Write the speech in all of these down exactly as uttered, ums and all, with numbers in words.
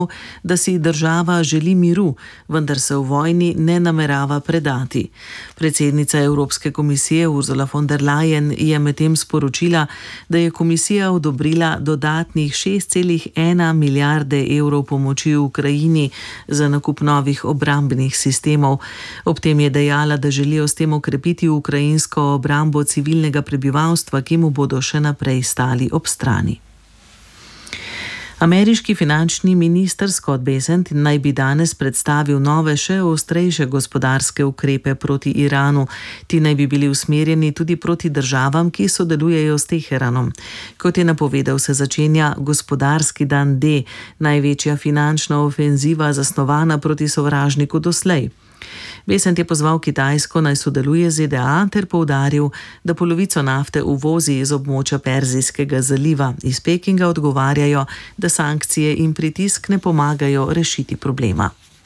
da si država želi miru, vendar se v vojni ne namerava predati. Predsednica Evropske komisije Ursula von der Leyen je medtem sporočila, da je komisija odobrila dodatnih šest celih ena milijarde evrov pomoči v Ukrajini za nakup novih obrambnih sistemov. Ob tem je dejala, da želijo s tem okrepiti ukrajinsko obrambo civilnega prebivalstva, ki mu bodo še naprej stali ob strani. Ameriški finančni minister Scott Bessent naj bi danes predstavil nove, še ostrejše gospodarske ukrepe proti Iranu. Ti naj bi bili usmerjeni tudi proti državam, ki sodelujejo s Teheranom. Kot je napovedal, se začenja gospodarski dan D, največja finančna ofenziva zasnovana proti sovražniku doslej. Bessent je pozval Kitajsko naj sodeluje z Z D A ter poudaril, da polovico nafte uvozi iz območja Perzijskega zaliva. Iz Pekinga odgovarjajo, da sankcije in pritisk ne pomagajo rešiti problema.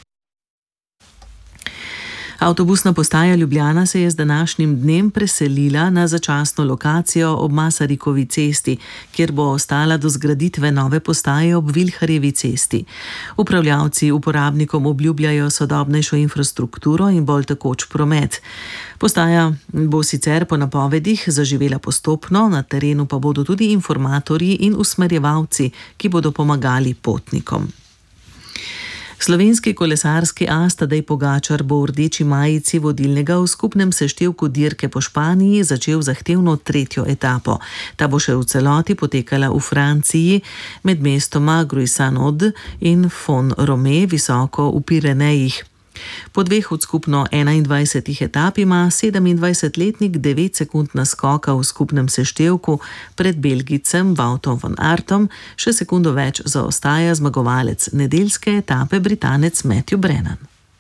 Avtobusna postaja Ljubljana se je z današnjim dnem preselila na začasno lokacijo ob Masarikovi cesti, kjer bo ostala do zgraditve nove postaje ob Vilharjevi cesti. Upravljavci uporabnikom obljubljajo sodobnejšo infrastrukturo in bolj tekoč promet. Postaja bo sicer po napovedih zaživela postopno, na terenu pa bodo tudi informatorji in usmerjevalci, ki bodo pomagali potnikom. Slovenski kolesarski as Tadej Pogačar bo v rdeči majici vodilnega v skupnem seštevku dirke po Španiji začel zahtevno tretjo etapo. Ta bo še v celoti potekala v Franciji med mestoma Gruissanod in Font-Romeu visoko v Pirenejih. Po dveh od skupno enaindvajsetih etap ima sedemindvajsetletnik devet sekund naskoka v skupnem seštevku pred Belgijcem Woutom van Aertom, še sekundo več zaostaja zmagovalec nedeljske etape Britanec Matthew Brennan.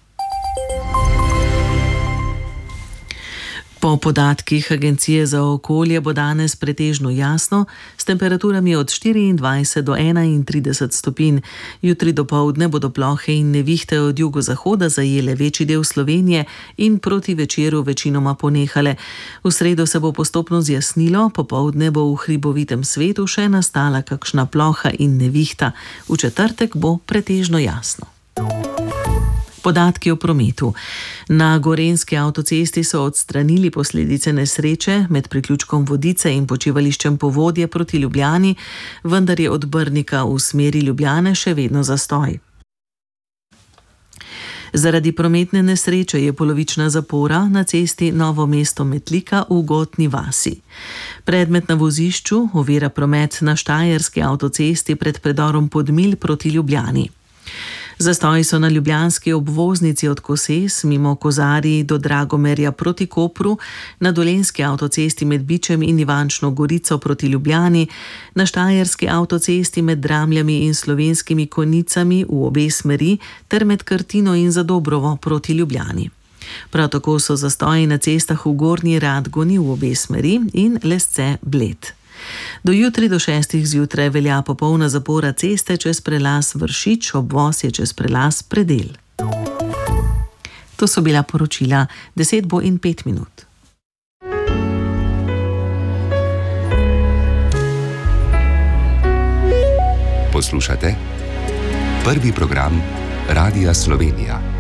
Po podatkih Agencije za okolje bo danes pretežno jasno, s temperaturami od štiriindvajset do enaintrideset stopinj. Jutri dopoldne bodo plohe in nevihte od jugozahoda zajele večji del Slovenije in proti večeru večinoma ponehale. V sredo se bo postopno zjasnilo, popoldne bo v hribovitem svetu še nastala kakšna ploha in nevihta. V četrtek bo pretežno jasno. Podatki o prometu. Na Gorenjski avtocesti so odstranili posledice nesreče med priključkom Vodice in počivališčem Povodje proti Ljubljani, vendar je od Brnika v smeri Ljubljane še vedno zastoj. Zaradi prometne nesreče je polovična zapora na cesti Novo mesto-Metlika v Gotni vasi. Predmet na vozišču ovira promet na Štajerski avtocesti pred predorom Podmilj proti Ljubljani. Zastoji so na ljubljanski obvoznici od Koses mimo Kozarij do Dragomerja proti Kopru, na Dolenjski avtocesti med Bičem in Ivančno Gorico proti Ljubljani, na Štajerski avtocesti med Dramljami in Slovenskimi Konjicami v obe smeri ter med Krtino in Zadobrovo proti Ljubljani. Prav tako so zastoji na cestah v Gornji Radgoni v obe smeri in Lesce-Bled. Do jutri do šestih zjutraj velja popolna zapora ceste čez prelaz Vršič, obvoz je čez prelaz Predel. To so bila poročila, deset bo in pet minut. Poslušate prvi program Radia Slovenija.